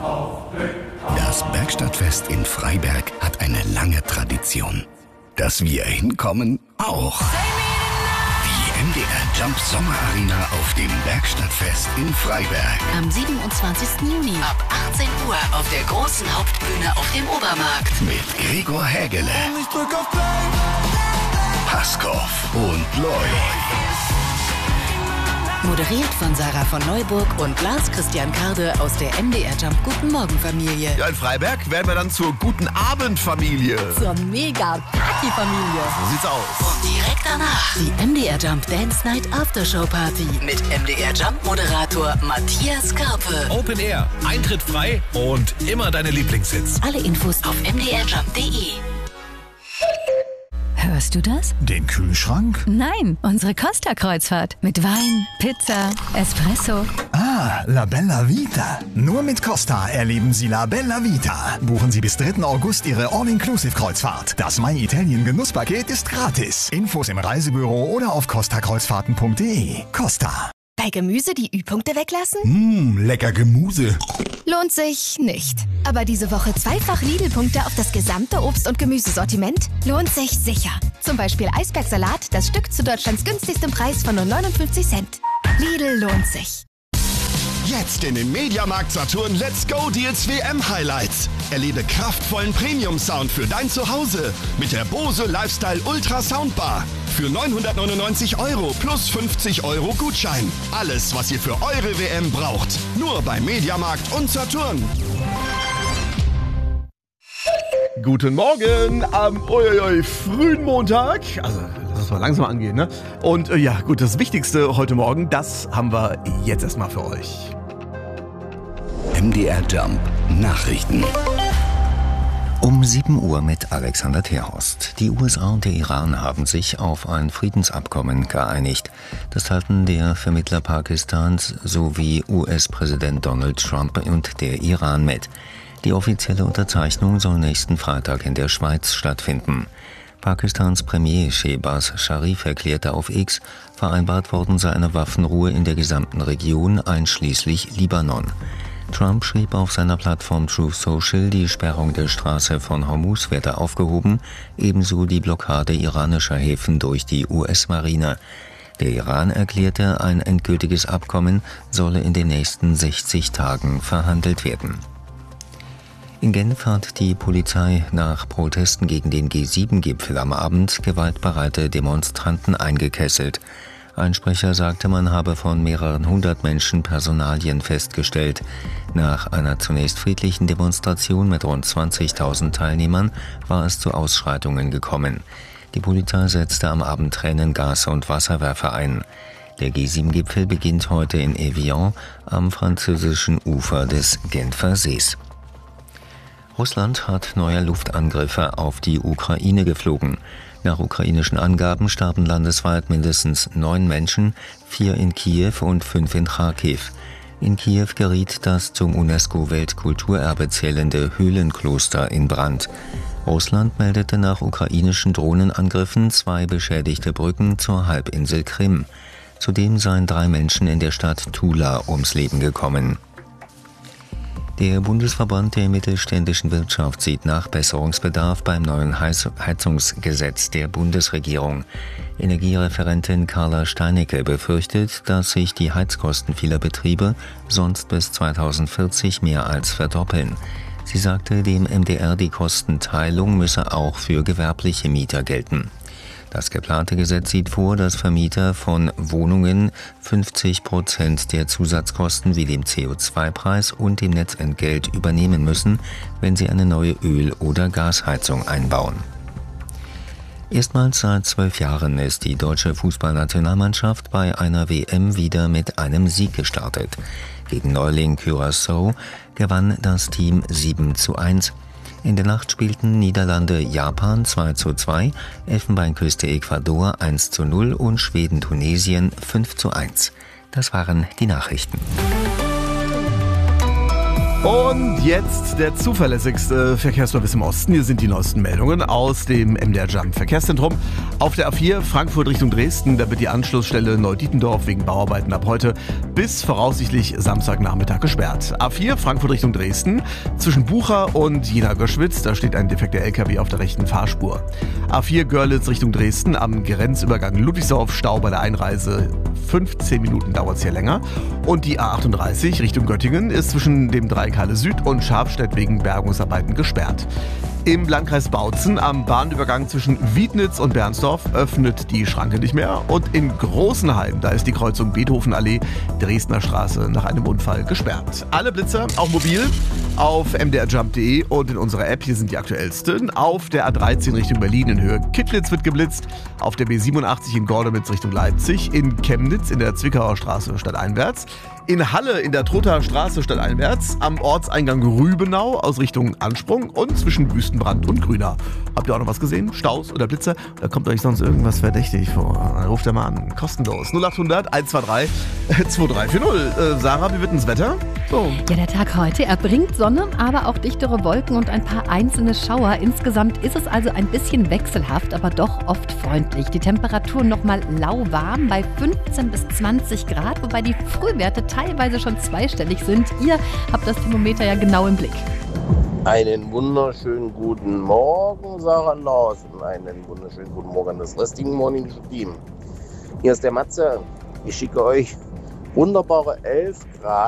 Das Bergstadtfest in Freiberg hat eine lange Tradition. Dass wir hinkommen, auch. Die MDR Jump Sommerarena auf dem Bergstadtfest in Freiberg. Am 27. Juni ab 18 Uhr auf der großen Hauptbühne auf dem Obermarkt. Mit Gregor Hägele, Paskov und Loy. Moderiert von Sarah von Neuburg und Lars Christian Karde aus der MDR Jump Guten Morgen Familie. Ja, in Freiberg werden wir dann zur Guten Abend Familie. Zur Mega-Party-Familie. So sieht's aus. Und direkt danach die MDR Jump Dance Night Aftershow Party mit MDR Jump Moderator Matthias Karpe. Open Air, Eintritt frei und immer deine Lieblingshits. Alle Infos auf mdrjump.de. Hörst du das? Den Kühlschrank? Nein, unsere Costa-Kreuzfahrt. Mit Wein, Pizza, Espresso. Ah, La Bella Vita. Nur mit Costa erleben Sie La Bella Vita. Buchen Sie bis 3. August Ihre All-Inclusive-Kreuzfahrt. Das My Italien Genusspaket ist gratis. Infos im Reisebüro oder auf costakreuzfahrten.de. Costa. Bei Gemüse die Ü-Punkte weglassen? Lecker Gemüse. Lohnt sich nicht. Aber diese Woche zweifach Lidl-Punkte auf das gesamte Obst- und Gemüsesortiment? Lohnt sich sicher. Zum Beispiel Eisbergsalat, das Stück zu Deutschlands günstigstem Preis von nur 59 Cent. Lidl lohnt sich. Jetzt in den Mediamarkt Saturn Let's Go Deals WM Highlights. Erlebe kraftvollen Premium-Sound für dein Zuhause mit der Bose Lifestyle Ultra Soundbar. Für 999 € plus 50 € Gutschein. Alles, was ihr für eure WM braucht. Nur bei Mediamarkt und Saturn. Guten Morgen am frühen Montag. Also, lass uns mal langsam angehen, ne? Und ja, gut, das Wichtigste heute Morgen, das haben wir jetzt erstmal für euch. MDR Jump Nachrichten. Um 7 Uhr mit Alexander Terhorst. Die USA und der Iran haben sich auf ein Friedensabkommen geeinigt. Das teilten der Vermittler Pakistans sowie US-Präsident Donald Trump und der Iran mit. Die offizielle Unterzeichnung soll nächsten Freitag in der Schweiz stattfinden. Pakistans Premier Shehbaz Sharif erklärte auf X, vereinbart worden sei eine Waffenruhe in der gesamten Region, einschließlich Libanon. Trump schrieb auf seiner Plattform Truth Social, die Sperrung der Straße von Hormuz werde aufgehoben, ebenso die Blockade iranischer Häfen durch die US-Marine. Der Iran erklärte, ein endgültiges Abkommen solle in den nächsten 60 Tagen verhandelt werden. In Genf hat die Polizei nach Protesten gegen den G7-Gipfel am Abend gewaltbereite Demonstranten eingekesselt. Ein Sprecher sagte, man habe von mehreren hundert Menschen Personalien festgestellt. Nach einer zunächst friedlichen Demonstration mit rund 20.000 Teilnehmern war es zu Ausschreitungen gekommen. Die Polizei setzte am Abend Tränengas und Wasserwerfer ein. Der G7-Gipfel beginnt heute in Evian am französischen Ufer des Genfer Sees. Russland hat neue Luftangriffe auf die Ukraine geflogen. Nach ukrainischen Angaben starben landesweit mindestens 9 Menschen, 4 in Kiew und 5 in Kharkiv. In Kiew geriet das zum UNESCO-Weltkulturerbe zählende Höhlenkloster in Brand. Russland meldete nach ukrainischen Drohnenangriffen 2 beschädigte Brücken zur Halbinsel Krim. Zudem seien 3 Menschen in der Stadt Tula ums Leben gekommen. Der Bundesverband der mittelständischen Wirtschaft sieht Nachbesserungsbedarf beim neuen Heizungsgesetz der Bundesregierung. Energiereferentin Carla Steinecke befürchtet, dass sich die Heizkosten vieler Betriebe sonst bis 2040 mehr als verdoppeln. Sie sagte dem MDR, die Kostenteilung müsse auch für gewerbliche Mieter gelten. Das geplante Gesetz sieht vor, dass Vermieter von Wohnungen 50% der Zusatzkosten wie dem CO2-Preis und dem Netzentgelt übernehmen müssen, wenn sie eine neue Öl- oder Gasheizung einbauen. Erstmals seit 12 Jahren ist die deutsche Fußballnationalmannschaft bei einer WM wieder mit einem Sieg gestartet. Gegen Neuling Curaçao gewann das Team 7:1. In der Nacht spielten Niederlande-Japan 2:2, Elfenbeinküste Ecuador 1:0 und Schweden-Tunesien 5:1. Das waren die Nachrichten. Und jetzt der zuverlässigste Verkehrsservice im Osten. Hier sind die neuesten Meldungen aus dem MDR Jump Verkehrszentrum. Auf der A4 Frankfurt Richtung Dresden, da wird die Anschlussstelle Neudietendorf wegen Bauarbeiten ab heute bis voraussichtlich Samstagnachmittag gesperrt. A4 Frankfurt Richtung Dresden, zwischen Bucha und Jena-Göschwitz, da steht ein defekter LKW auf der rechten Fahrspur. A4 Görlitz Richtung Dresden, am Grenzübergang Ludwigsdorf, Stau bei der Einreise. 15 Minuten dauert es hier länger. Und die A38 Richtung Göttingen ist zwischen dem Dreieck Halle Süd und Scharfstedt wegen Bergungsarbeiten gesperrt. Im Landkreis Bautzen am Bahnübergang zwischen Wiednitz und Bernsdorf öffnet die Schranke nicht mehr. Und in Großenheim, da ist die Kreuzung Beethovenallee, Dresdner Straße nach einem Unfall gesperrt. Alle Blitzer, auch mobil, auf mdrjump.de und in unserer App. Hier sind die aktuellsten. Auf der A13 Richtung Berlin in Höhe Kittlitz wird geblitzt. Auf der B87 in Gordemitz Richtung Leipzig. In Chemnitz in der Zwickauer Straße stadteinwärts. In Halle in der Trothaer Straße stadteinwärts. Am Ortseingang Rübenau aus Richtung Ansprung und zwischen Wüstenbrand und Grünau. Habt ihr auch noch was gesehen? Staus oder Blitze? Da kommt euch sonst irgendwas verdächtig vor. Dann ruft er mal an. Kostenlos. 0800 123 2340. Sarah, wie wird denn das Wetter? So. Ja, der Tag heute, er bringt Sonne, aber auch dichtere Wolken und ein paar einzelne Schauer. Insgesamt ist es also ein bisschen wechselhaft, aber doch oft freundlich. Die Temperaturen nochmal lauwarm bei 15 bis 20 Grad, wobei die Frühwerte teilweise schon zweistellig sind. Ihr habt das Thermometer ja genau im Blick. Einen wunderschönen guten Morgen, Sarah Larsen. Einen wunderschönen guten Morgen an das restliche Morning Team. Hier ist der Matze. Ich schicke euch wunderbare 11 Grad.